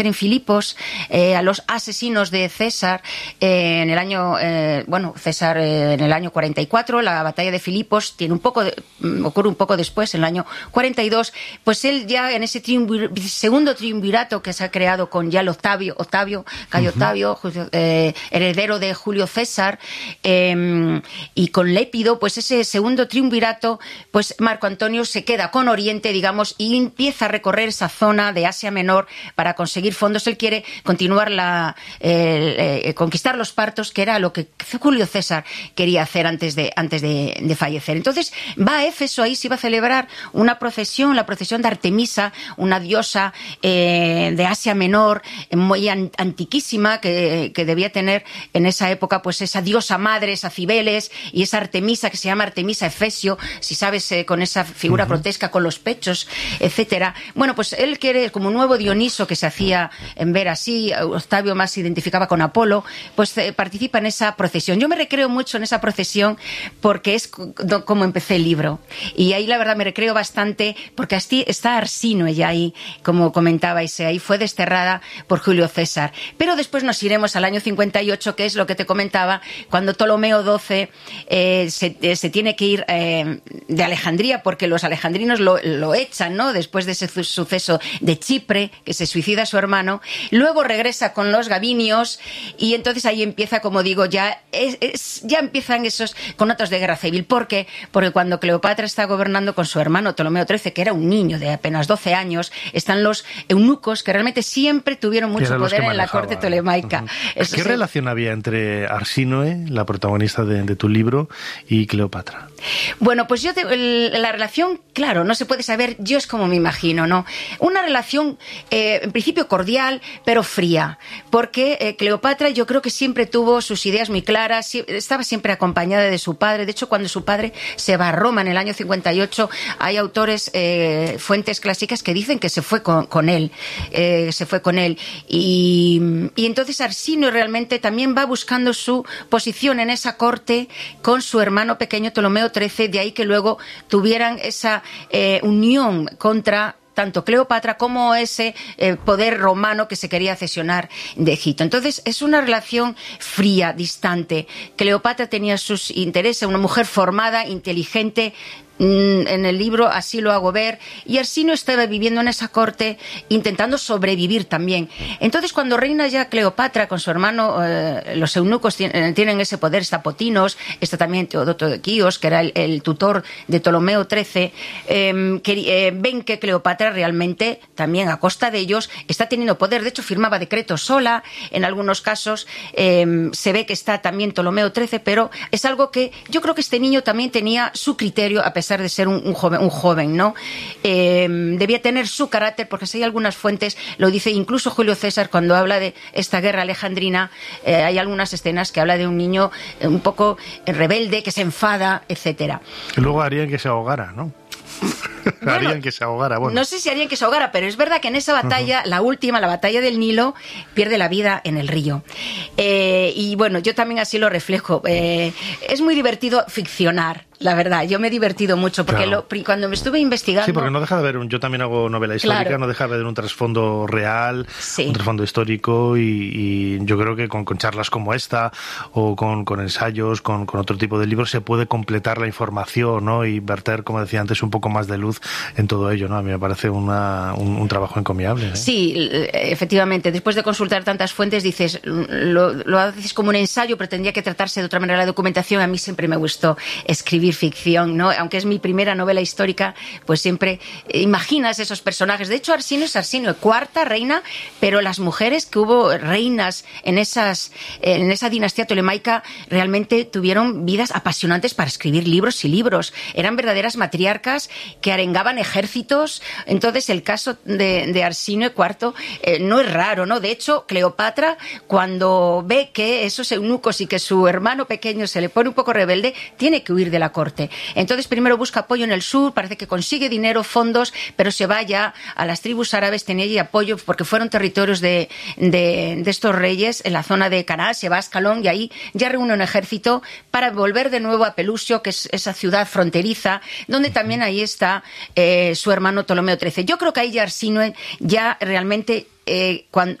en Filipos a los asesinos de César en el año César en el año 44. La batalla de Filipos ocurre un poco después, en el año 42. Pues él ya en ese segundo triunvirato que se ha creado con ya el Cayo Octavio, heredero de Julio César, y con Lépido, pues ese segundo triunvirato, pues Marco Antonio se queda con Oriente, digamos, y empieza a recorrer esa zona de Asia Menor para conseguir fondos. Él quiere continuar conquistar los partos, que era lo que Julio César quería hacer antes de fallecer. Entonces va a Éfeso, ahí se iba a celebrar una procesión, la procesión de Artemisa, una diosa de Asia Menor, muy antiquísima, que debía tener en esa época pues esa diosa madre, esa Cibeles, y esa Artemisa que se llama Artemisa Efesio, si sabes, con esa figura grotesca con los pechos, etcétera. Bueno, pues él quiere, como un nuevo Dioniso que se hacía en ver así, Octavio más se identificaba con Apolo, pues participa en esa procesión. Yo me recreo mucho en esa procesión porque es como empecé el libro, y ahí la verdad me recreo bastante porque así está Arsínoe ella ahí, como comentabais, ahí fue desterrada por Julio César. Pero después nos iremos al año 58, que es lo que te comentaba, cuando Ptolomeo XII se tiene que ir de Alejandría, porque los alejandrinos lo echan, ¿no?, después de ese suceso de Chipre, que se suicida su hermano. Luego regresa con los gabinios, y entonces ahí empieza, como digo, ya empiezan esos conatos de guerra civil. ¿Por qué? Porque cuando Cleopatra está gobernando con su hermano Ptolomeo XIII, que era un niño de apenas 12 años, están los eunucos, que realmente siempre tuvieron mucho poder en la corte tolemaica. ¿Qué relación había entre Arsínoe, la protagonista de tu libro, y Cleopatra? Bueno, pues la relación, claro, no se puede saber, yo es como me imagino, ¿no? Una relación, en principio cordial, pero fría, porque Cleopatra yo creo que siempre tuvo sus ideas muy claras, estaba siempre acompañada de su padre. De hecho, cuando su padre se va a Roma en el año 58, hay autores, fuentes clásicas que dicen que se fue con él, y entonces Arsínoe realmente también va buscando su posición en esa corte con su hermano pequeño Ptolomeo XIII, de ahí que luego tuvieran esa unión contra tanto Cleopatra como ese poder romano que se quería cesionar de Egipto. Entonces es una relación fría, distante. Cleopatra tenía sus intereses, una mujer formada, inteligente. En el libro así lo hago ver, y Arsínoe estaba viviendo en esa corte intentando sobrevivir también. Entonces, cuando reina ya Cleopatra con su hermano, los eunucos tienen ese poder, está Potinos, está también Teodoto de Quíos, que era el tutor de Ptolomeo XIII, ven que Cleopatra realmente, también a costa de ellos, está teniendo poder. De hecho, firmaba decretos sola, en algunos casos se ve que está también Ptolomeo XIII, pero es algo que yo creo que este niño también tenía su criterio, a pesar de ser un joven, ¿no? Debía tener su carácter, porque si hay algunas fuentes, lo dice incluso Julio César cuando habla de esta guerra alejandrina, hay algunas escenas que habla de un niño un poco rebelde, que se enfada, etcétera. Y luego harían que se ahogara, ¿no? Bueno, harían que se ahogara. Bueno. No sé si harían que se ahogara, pero es verdad que en esa batalla, la última, la batalla del Nilo, pierde la vida en el río. Y bueno, yo también así lo reflejo. Es muy divertido ficcionar. La verdad, yo me he divertido mucho porque claro. Cuando me estuve investigando... Sí, porque no deja de haber yo también hago novela histórica, claro. No deja de haber un trasfondo real, sí. Un trasfondo histórico, y yo creo que con charlas como esta o con ensayos, con otro tipo de libros se puede completar la información, ¿no? Y verter, como decía antes, un poco más de luz en todo ello, ¿no? A mí me parece un trabajo encomiable, ¿eh? Sí, efectivamente. Después de consultar tantas fuentes dices, lo haces como un ensayo, pero tendría que tratarse de otra manera la documentación. A mí siempre me gustó escribir ficción, ¿no? Aunque es mi primera novela histórica, pues siempre imaginas esos personajes. De hecho, Arsínoe, cuarta reina, pero las mujeres que hubo reinas en esa dinastía tolemaica realmente tuvieron vidas apasionantes para escribir libros y libros. Eran verdaderas matriarcas que arengaban ejércitos. Entonces, el caso de Arsínoe IV no es raro, ¿no? De hecho, Cleopatra, cuando ve que esos eunucos y que su hermano pequeño se le pone un poco rebelde, tiene que huir de la corte. Entonces primero busca apoyo en el sur, parece que consigue dinero, fondos, pero se va ya a las tribus árabes, tenía allí apoyo porque fueron territorios de estos reyes en la zona de Canaán, se va a Ascalón y ahí ya reúne un ejército para volver de nuevo a Pelusio, que es esa ciudad fronteriza, donde también también ahí está su hermano Ptolomeo XIII. Yo creo que ahí ya Arsínoe ya realmente